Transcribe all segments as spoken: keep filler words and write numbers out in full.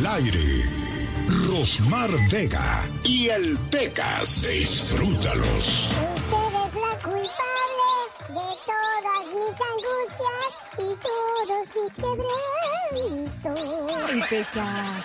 al aire, Rosmar Vega y el Pecas. Disfrútalos. Usted es la culpable de todas mis angustias y todos mis quebrantos. El Pecas.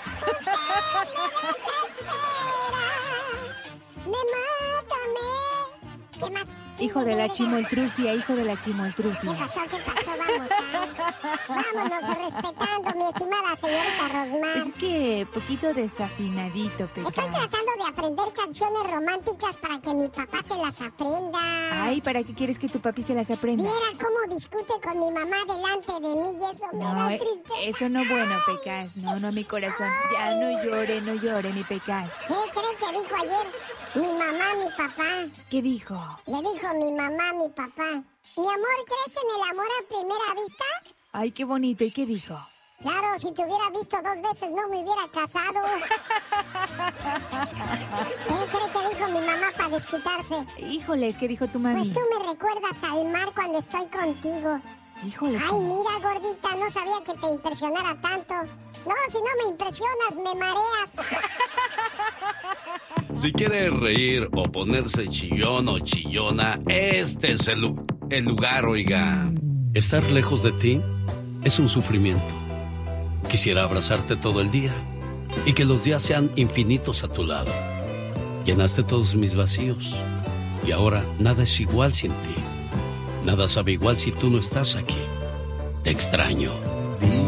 Me mata, me... ¿Qué más? Sí, Hijo de la chimoltrufia, hijo de la chimoltrufia. ¿Qué pasó? ¿Qué pasó? Vamos, ¿eh? Vámonos respetando, mi estimada señorita Rosmar. Pues es que poquito desafinadito, Pecas. Estoy tratando de aprender canciones románticas para que mi papá se las aprenda. Ay, ¿para qué quieres que tu papi se las aprenda? Viera cómo discute con mi mamá delante de mí y eso me No, da eh, tristeza. eso no bueno, Pecas. No, no, mi corazón. Ya no llore, no llore, mi Pecas. ¿Qué cree que dijo ayer mi mamá, mi papá? ¿Qué dijo? Le dijo mi mamá, mi papá. Mi amor, ¿crees en el amor a primera vista? Ay, qué bonito. ¿Y qué dijo? Claro, si te hubiera visto dos veces no me hubiera casado. ¿Qué cree que dijo mi mamá para desquitarse? Híjoles, ¿qué dijo tu mami? Pues tú me recuerdas al mar cuando estoy contigo. Híjoles. Ay, ¿cómo? mira, gordita, no sabía que te impresionara tanto. No, si no me impresionas, me mareas. Si quiere reír o ponerse chillón o chillona, este es el, lu- el lugar, oiga. Estar lejos de ti es un sufrimiento. Quisiera abrazarte todo el día y que los días sean infinitos a tu lado. Llenaste todos mis vacíos y ahora nada es igual sin ti. Nada sabe igual si tú no estás aquí. Te extraño.